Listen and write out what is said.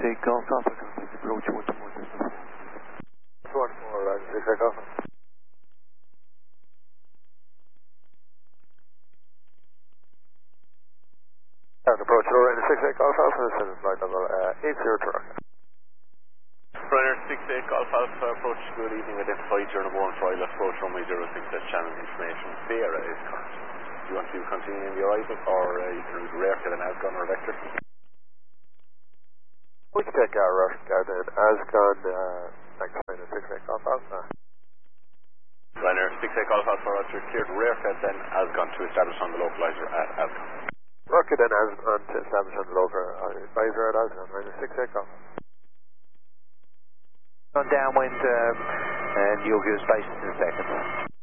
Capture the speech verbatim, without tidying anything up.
eight Golf Alpha, contact approach one two one system. one four, Roger, six eight Golf. And approach low range six eight Golf Alpha, this is flight level uh, eight zero two. Runner six eight Golf Alpha, approach, good evening, identified your number one trial, approach runway zero six at channel information, Sierra is current. Do you want to continue in the arrival, or uh, you can read rear to an Asgon or Vector? We can take our route down in Asgon, uh, next line at six eight Golf Alpha. Runner six eight Golf Alpha, Roger, cleared rear set then Asgon to establish on the localizer at Asgon. Rocket then Asgon to establish on the local advisor at Asgon, minus six eight Golf. On downwind, um, and you'll give us basis in a second.